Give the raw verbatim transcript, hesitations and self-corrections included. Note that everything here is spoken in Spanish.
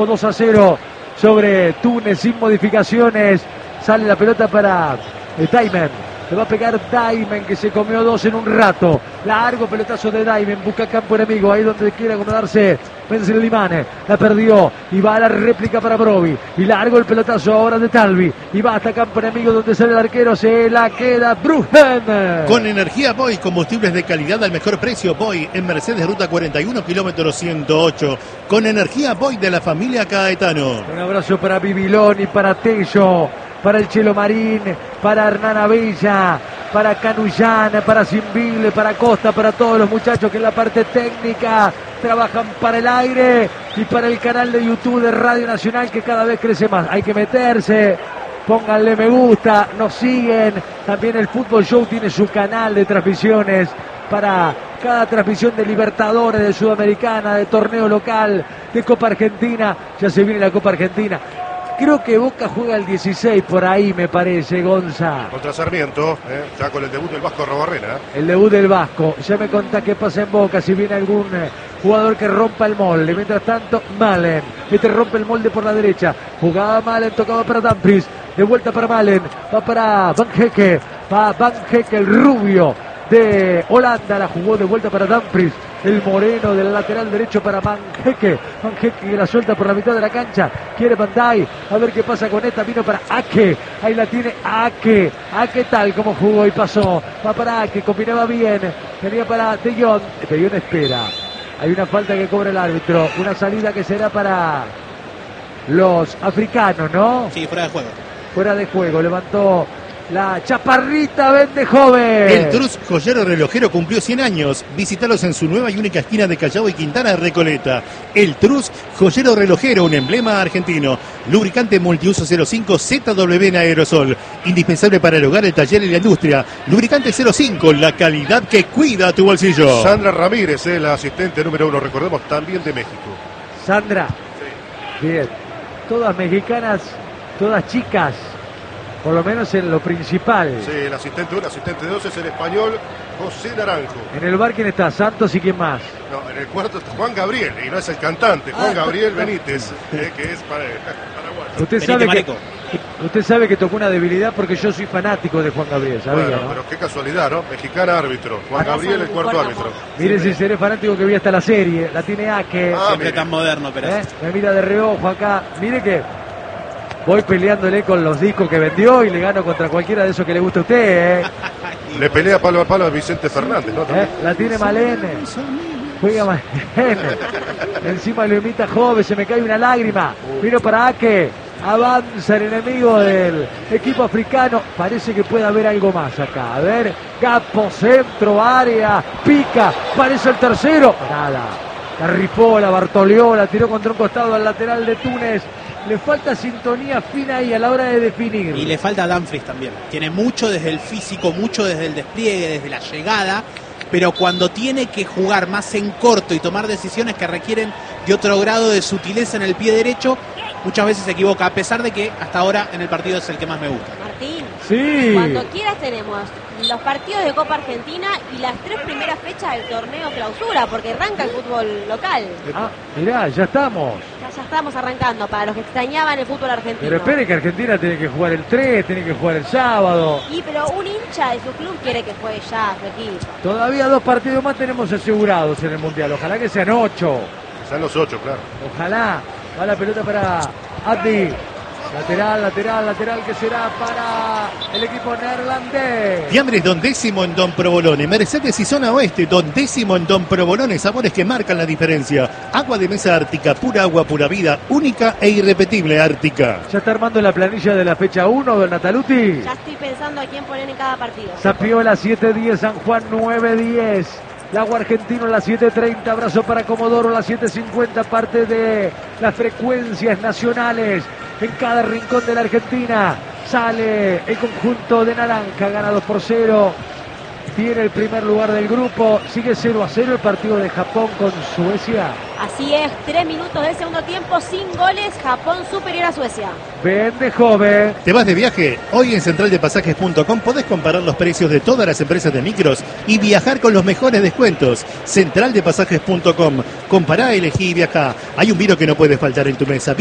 dos a cero sobre Túnez sin modificaciones. Sale la pelota para Daimen. Le va a pegar Daimen, que se comió dos en un rato. Largo pelotazo de Daimen. Busca campo enemigo. Ahí donde quiere acomodarse Benzelimane. La perdió. Y va a la réplica para Brovi. Y largo el pelotazo ahora de Talvi. Y va hasta campo enemigo donde sale el arquero. Se la queda Bruggen. Con energía Boy, combustibles de calidad al mejor precio. Boy en Mercedes Ruta cuarenta y uno, kilómetro ciento ocho. Con energía Boy de la familia Caetano. Un abrazo para Bibiloni, para Tello, para el Chelo Marín, para Hernán Abella, para Canullana, para Simbile, para Costa, para todos los muchachos que en la parte técnica trabajan para el aire y para el canal de YouTube de Radio Nacional, que cada vez crece más. Hay que meterse, pónganle me gusta, nos siguen. También el Fútbol Show tiene su canal de transmisiones para cada transmisión de Libertadores, de Sudamericana, de torneo local, de Copa Argentina. Ya se viene la Copa Argentina. Creo que Boca juega el dieciséis por ahí, me parece, Gonza. Contra Sarmiento, eh, ya con el debut del Vasco Robarrena. El debut del Vasco. Ya me contá qué pasa en Boca, si viene algún eh, jugador que rompa el molde. Mientras tanto, Malen. Este rompe el molde por la derecha. Jugaba Malen, tocaba para Dumfries. De vuelta para Malen. Va para Van Hecke. Va Van Hecke, el rubio de Holanda. La jugó de vuelta para Dumfries. El moreno del lateral derecho para Van Hecke. Van Hecke que la suelta por la mitad de la cancha. Quiere Van Dijk. A ver qué pasa con esta. Vino para Ake. Ahí la tiene Ake. Ake tal como jugó y pasó. Va para Ake. Combinaba bien. Venía para De Jong. De Jong espera. Hay una falta que cobra el árbitro. Una salida que será para los africanos, ¿no? Sí, fuera de juego. Fuera de juego. Levantó la chaparrita Vende Joven. El Trus Joyero Relojero cumplió cien años. Visítalos en su nueva y única esquina de Callao y Quintana, Recoleta. El Trus Joyero Relojero, un emblema argentino. Lubricante multiuso cero cinco Z W en aerosol. Indispensable para el hogar, el taller y la industria. Lubricante cero cinco, la calidad que cuida tu bolsillo. Sandra Ramírez, eh, la asistente número uno, recordemos, también de México. Sandra. Sí. Bien. Todas mexicanas, todas chicas. Por lo menos en lo principal. Sí, el asistente uno, asistente dos es el español José Naranjo. En el bar, ¿quién está? ¿Santos y quién más? No, en el cuarto está Juan Gabriel, y no es el cantante, Juan ah, Gabriel Benítez, eh, que es para, paraguayo. Usted sabe, que, usted sabe que tocó una debilidad porque yo soy fanático de Juan Gabriel, ¿sabía? Bueno, ¿no? Pero qué casualidad, ¿no? Mexicana árbitro, Juan Gabriel el cuarto árbitro. Mire, si seré fanático que vi hasta la serie, la tiene Ake. Ah, siempre tan moderno, pero ¿Eh? Me mira de reojo acá, mire que voy peleándole con los discos que vendió y le gano contra cualquiera de esos que le gusta a usted, ¿eh? Le pelea palo a palo a Vicente Fernández, ¿no? ¿Eh? La tiene Malene. Juega Malene. Encima lo imita Jove, se me cae una lágrima. Vino para Ake. Avanza el enemigo del equipo africano. Parece que puede haber algo más acá. A ver, Capo, centro, área, pica. Parece el tercero. Nada. La rifó, la bartoleó, la tiró contra un costado al lateral de Túnez. Le falta sintonía fina ahí a la hora de definir. Y le falta a Dumfries también. Tiene mucho desde el físico, mucho desde el despliegue, desde la llegada. Pero cuando tiene que jugar más en corto y tomar decisiones que requieren de otro grado de sutileza en el pie derecho, muchas veces se equivoca, a pesar de que hasta ahora en el partido es el que más me gusta. Martín, sí. Cuando quieras tenemos los partidos de Copa Argentina y las tres primeras fechas del torneo clausura, porque arranca el fútbol local. Ah, mirá, ya estamos. Ya, ya estamos arrancando, para los que extrañaban el fútbol argentino. Pero espere que Argentina tiene que jugar el tres, tiene que jugar el sábado. Y pero un hincha de su club quiere que juegue ya su equipo. Todavía dos partidos más tenemos asegurados en el Mundial. Ojalá que sean ocho. Sean los ocho, claro. Ojalá. Va la pelota para Abdi. Lateral, lateral, lateral que será para el equipo neerlandés. Fiambres Don Décimo en Don Provolone. Mercedes y Zona Oeste, Don Décimo en Don Provolone. Sabores que marcan la diferencia. Agua de mesa Ártica, pura agua, pura vida. Única e irrepetible Ártica. ¿Ya está armando la planilla de la fecha uno, don Nataluti? Ya estoy pensando a quién poner en cada partido. Zapiola siete diez, San Juan nueve diez. Lago Argentino las siete treinta, abrazo para Comodoro las siete cincuenta, parte de las frecuencias nacionales. En cada rincón de la Argentina sale el conjunto de naranja, gana dos por cero tiene el primer lugar del grupo. Sigue cero a cero el partido de Japón con Suecia. Así es, tres minutos del segundo tiempo, sin goles, Japón superior a Suecia. Vende joven. ¿Te vas de viaje? Hoy en central de pasajes punto com podés comparar los precios de todas las empresas de micros y viajar con los mejores descuentos. central de pasajes punto com. Compará, elegí y viajá. Hay un vino que no puede faltar en tu mesa.